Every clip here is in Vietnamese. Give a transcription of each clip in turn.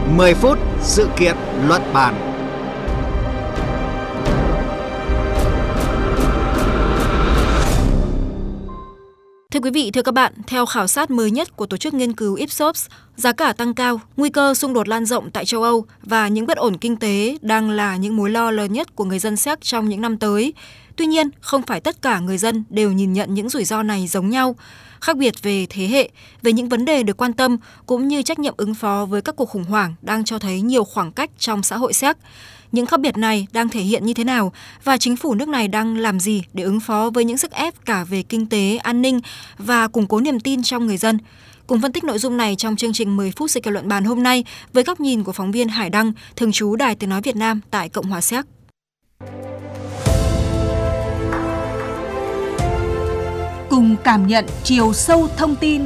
10 phút sự kiện luận bàn. Thưa quý vị, thưa các bạn, theo khảo sát mới nhất của tổ chức nghiên cứu Ipsos, giá cả tăng cao, nguy cơ xung đột lan rộng tại châu Âu và những bất ổn kinh tế đang là những mối lo lớn nhất của người dân Séc trong những năm tới. Tuy nhiên, không phải tất cả người dân đều nhìn nhận những rủi ro này giống nhau. Khác biệt về thế hệ, về những vấn đề được quan tâm cũng như trách nhiệm ứng phó với các cuộc khủng hoảng đang cho thấy nhiều khoảng cách trong xã hội Séc. Những khác biệt này đang thể hiện như thế nào và chính phủ nước này đang làm gì để ứng phó với những sức ép cả về kinh tế, an ninh và củng cố niềm tin trong người dân? Cùng phân tích nội dung này trong chương trình 10 phút sự kiện luận bàn hôm nay với góc nhìn của phóng viên Hải Đăng, thường trú Đài Tiếng nói Việt Nam tại Cộng hòa Séc. Cùng cảm nhận chiều sâu thông tin.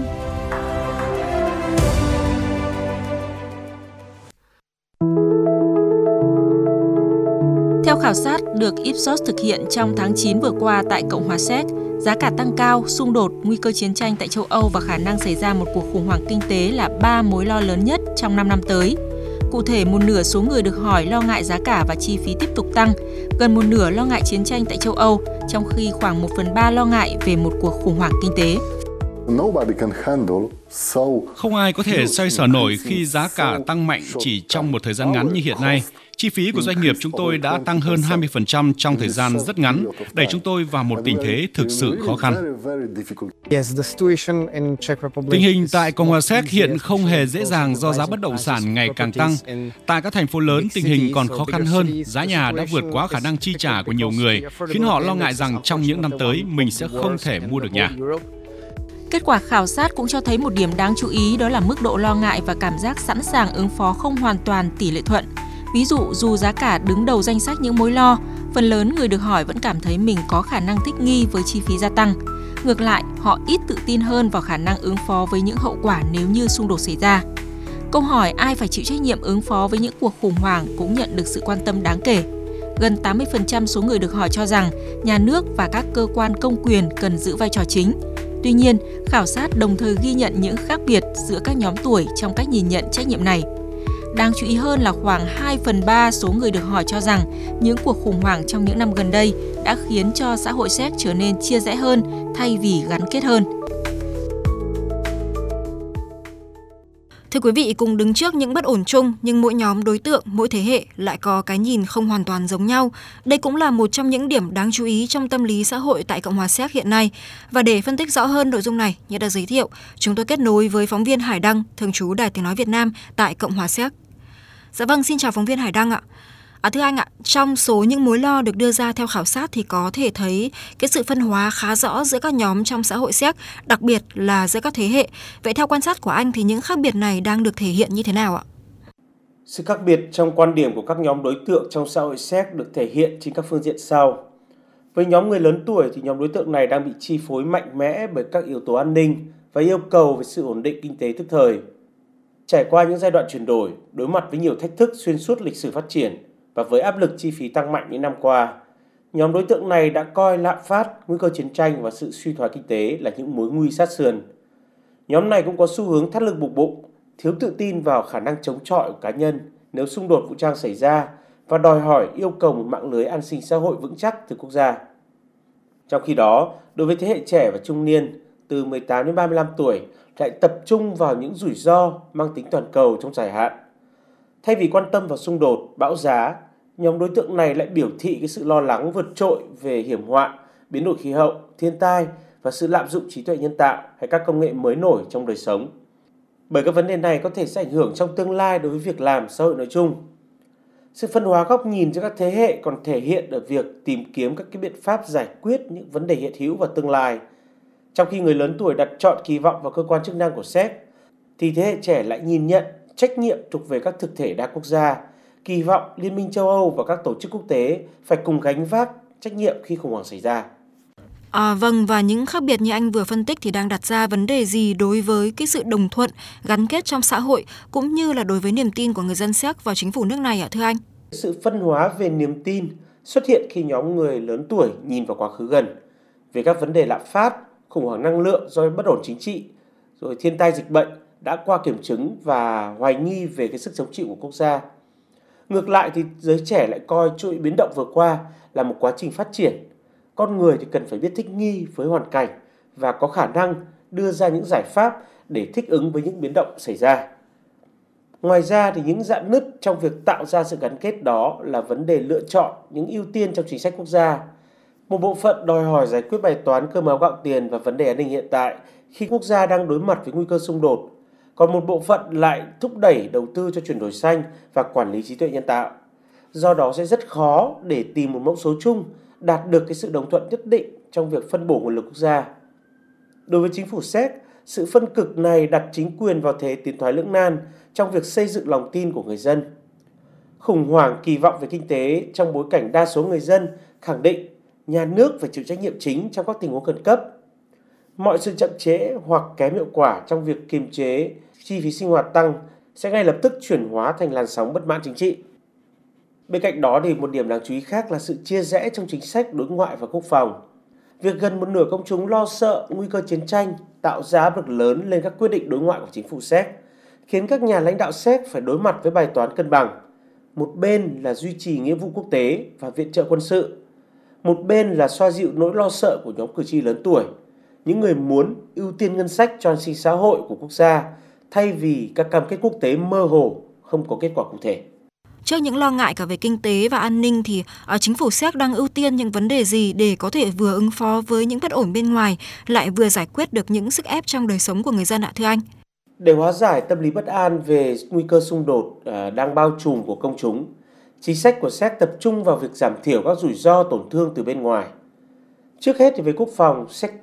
Theo khảo sát được Ipsos thực hiện trong tháng 9 vừa qua tại Cộng hòa Séc, giá cả tăng cao, xung đột, nguy cơ chiến tranh tại châu Âu và khả năng xảy ra một cuộc khủng hoảng kinh tế là 3 mối lo lớn nhất trong 5 năm tới. Cụ thể, một nửa số người được hỏi lo ngại giá cả và chi phí tiếp tục tăng, gần một nửa lo ngại chiến tranh tại châu Âu, trong khi khoảng 1/3 lo ngại về một cuộc khủng hoảng kinh tế. Không ai có thể xoay sở nổi khi giá cả tăng mạnh chỉ trong một thời gian ngắn như hiện nay. Chi phí của doanh nghiệp chúng tôi đã tăng hơn 20% trong thời gian rất ngắn, đẩy chúng tôi vào một tình thế thực sự khó khăn. Tình hình tại Cộng hòa Séc hiện không hề dễ dàng do giá bất động sản ngày càng tăng. Tại các thành phố lớn, tình hình còn khó khăn hơn, giá nhà đã vượt quá khả năng chi trả của nhiều người, khiến họ lo ngại rằng trong những năm tới mình sẽ không thể mua được nhà. Kết quả khảo sát cũng cho thấy một điểm đáng chú ý, đó là mức độ lo ngại và cảm giác sẵn sàng ứng phó không hoàn toàn tỷ lệ thuận. Ví dụ, dù giá cả đứng đầu danh sách những mối lo, phần lớn người được hỏi vẫn cảm thấy mình có khả năng thích nghi với chi phí gia tăng. Ngược lại, họ ít tự tin hơn vào khả năng ứng phó với những hậu quả nếu như xung đột xảy ra. Câu hỏi ai phải chịu trách nhiệm ứng phó với những cuộc khủng hoảng cũng nhận được sự quan tâm đáng kể. Gần 80% số người được hỏi cho rằng nhà nước và các cơ quan công quyền cần giữ vai trò chính. Tuy nhiên, khảo sát đồng thời ghi nhận những khác biệt giữa các nhóm tuổi trong cách nhìn nhận trách nhiệm này. Đáng chú ý hơn là khoảng 2/3 số người được hỏi cho rằng những cuộc khủng hoảng trong những năm gần đây đã khiến cho xã hội Séc trở nên chia rẽ hơn thay vì gắn kết hơn. Thưa quý vị, cùng đứng trước những bất ổn chung nhưng mỗi nhóm đối tượng, mỗi thế hệ lại có cái nhìn không hoàn toàn giống nhau. Đây cũng là một trong những điểm đáng chú ý trong tâm lý xã hội tại Cộng hòa Séc hiện nay. Và để phân tích rõ hơn nội dung này, như đã giới thiệu, chúng tôi kết nối với phóng viên Hải Đăng, thường trú Đài Tiếng nói Việt Nam tại Cộng hòa Séc. Dạ vâng, xin chào phóng viên Hải Đăng ạ. Thưa anh ạ, trong số những mối lo được đưa ra theo khảo sát thì có thể thấy cái sự phân hóa khá rõ giữa các nhóm trong xã hội Séc, đặc biệt là giữa các thế hệ. Vậy theo quan sát của anh thì những khác biệt này đang được thể hiện như thế nào ạ? Sự khác biệt trong quan điểm của các nhóm đối tượng trong xã hội Séc được thể hiện trên các phương diện sau. Với nhóm người lớn tuổi thì nhóm đối tượng này đang bị chi phối mạnh mẽ bởi các yếu tố an ninh và yêu cầu về sự ổn định kinh tế tức thời. Trải qua những giai đoạn chuyển đổi, đối mặt với nhiều thách thức xuyên suốt lịch sử phát triển và với áp lực chi phí tăng mạnh những năm qua, nhóm đối tượng này đã coi lạm phát, nguy cơ chiến tranh và sự suy thoái kinh tế là những mối nguy sát sườn. Nhóm này cũng có xu hướng thắt lưng buộc bụng, thiếu tự tin vào khả năng chống chọi của cá nhân nếu xung đột vũ trang xảy ra và đòi hỏi yêu cầu một mạng lưới an sinh xã hội vững chắc từ quốc gia. Trong khi đó, đối với thế hệ trẻ và trung niên từ 18 đến 35 tuổi lại tập trung vào những rủi ro mang tính toàn cầu trong dài hạn. Thay vì quan tâm vào xung đột, bão giá, nhóm đối tượng này lại biểu thị cái sự lo lắng vượt trội về hiểm họa, biến đổi khí hậu, thiên tai và sự lạm dụng trí tuệ nhân tạo hay các công nghệ mới nổi trong đời sống. Bởi các vấn đề này có thể sẽ ảnh hưởng trong tương lai đối với việc làm xã hội nói chung. Sự phân hóa góc nhìn giữa các thế hệ còn thể hiện ở việc tìm kiếm các cái biện pháp giải quyết những vấn đề hiện hữu và tương lai. Trong khi người lớn tuổi đặt trọn kỳ vọng vào cơ quan chức năng của Séc, thì thế hệ trẻ lại nhìn nhận trách nhiệm thuộc về các thực thể đa quốc gia, kỳ vọng Liên minh châu Âu và các tổ chức quốc tế phải cùng gánh vác trách nhiệm khi khủng hoảng xảy ra. Vâng, và những khác biệt như anh vừa phân tích thì đang đặt ra vấn đề gì đối với cái sự đồng thuận, gắn kết trong xã hội cũng như là đối với niềm tin của người dân Séc vào chính phủ nước này ạ thưa anh? Sự phân hóa về niềm tin xuất hiện khi nhóm người lớn tuổi nhìn vào quá khứ gần về các vấn đề lạm phát, khủng hoảng năng lượng do bất ổn chính trị, rồi thiên tai dịch bệnh đã qua kiểm chứng và hoài nghi về cái sức chống chịu của quốc gia. Ngược lại thì giới trẻ lại coi chuỗi biến động vừa qua là một quá trình phát triển. Con người thì cần phải biết thích nghi với hoàn cảnh và có khả năng đưa ra những giải pháp để thích ứng với những biến động xảy ra. Ngoài ra thì những rạn nứt trong việc tạo ra sự gắn kết đó là vấn đề lựa chọn những ưu tiên trong chính sách quốc gia. Một bộ phận đòi hỏi giải quyết bài toán cơm áo gạo tiền và vấn đề an ninh hiện tại khi quốc gia đang đối mặt với nguy cơ xung đột. Còn một bộ phận lại thúc đẩy đầu tư cho chuyển đổi xanh và quản lý trí tuệ nhân tạo. Do đó sẽ rất khó để tìm một mẫu số chung đạt được cái sự đồng thuận nhất định trong việc phân bổ nguồn lực quốc gia. Đối với chính phủ Séc, sự phân cực này đặt chính quyền vào thế tiến thoái lưỡng nan trong việc xây dựng lòng tin của người dân. Khủng hoảng kỳ vọng về kinh tế trong bối cảnh đa số người dân khẳng định nhà nước phải chịu trách nhiệm chính trong các tình huống khẩn cấp. Mọi sự chậm trễ hoặc kém hiệu quả trong việc kiềm chế chi phí sinh hoạt tăng sẽ ngay lập tức chuyển hóa thành làn sóng bất mãn chính trị. Bên cạnh đó thì một điểm đáng chú ý khác là sự chia rẽ trong chính sách đối ngoại và quốc phòng. Việc gần một nửa công chúng lo sợ nguy cơ chiến tranh tạo ra áp lực lớn lên các quyết định đối ngoại của chính phủ Séc, khiến các nhà lãnh đạo Séc phải đối mặt với bài toán cân bằng. Một bên là duy trì nghĩa vụ quốc tế và viện trợ quân sự, một bên là xoa dịu nỗi lo sợ của nhóm cử tri lớn tuổi, những người muốn ưu tiên ngân sách cho an sinh xã hội của quốc gia thay vì các cam kết quốc tế mơ hồ không có kết quả cụ thể. Trước những lo ngại cả về kinh tế và an ninh thì chính phủ Séc đang ưu tiên những vấn đề gì để có thể vừa ứng phó với những bất ổn bên ngoài, lại vừa giải quyết được những sức ép trong đời sống của người dân ạ thưa anh? Để hóa giải tâm lý bất an về nguy cơ xung đột đang bao trùm của công chúng, chính sách của Séc tập trung vào việc giảm thiểu các rủi ro tổn thương từ bên ngoài. Trước hết thì về quốc phòng, Séc